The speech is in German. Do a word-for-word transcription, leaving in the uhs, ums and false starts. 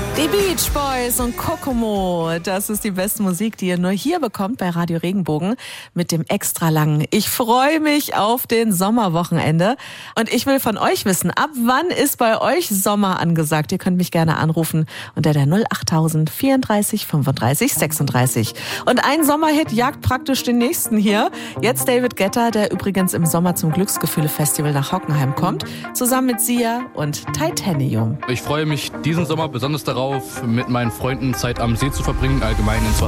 Die Beach Boys und Kokomo, das ist die beste Musik, die ihr nur hier bekommt bei Radio Regenbogen mit dem extra langen. Ich freue mich auf den Sommerwochenende und ich will von euch wissen, ab wann ist bei euch Sommer angesagt? Ihr könnt mich gerne anrufen unter der null achttausend vierunddreißig fünfunddreißig sechsunddreißig. Und ein Sommerhit jagt praktisch den nächsten hier. Jetzt David Guetta, der übrigens im Sommer zum Glücksgefühle-Festival nach Hockenheim kommt, zusammen mit Sia und Titanium. Ich freue mich diesen Sommer besonders darauf, mit meinen Freunden Zeit am See zu verbringen, allgemein ins Wasser